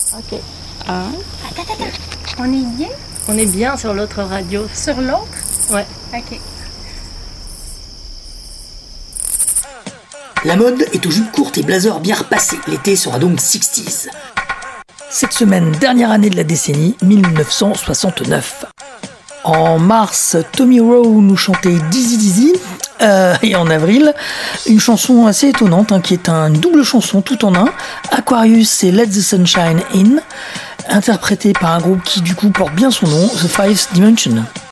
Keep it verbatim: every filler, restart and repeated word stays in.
Ok. Un. Attends, attends, attends. On est bien? On est bien sur l'autre radio. Sur l'autre? Ouais. Ok. La mode est aux jupes courtes et blazers bien repassés. L'été sera donc sixties. Cette semaine, dernière année de la décennie, dix-neuf cent soixante-neuf. En mars, Tommy Rowe nous chantait Dizzy Dizzy. Euh, et en avril, une chanson assez étonnante, hein, qui est une double chanson tout en un. Aquarius et Let the Sunshine In, interprétée par un groupe qui du coup porte bien son nom, The Fifth Dimension.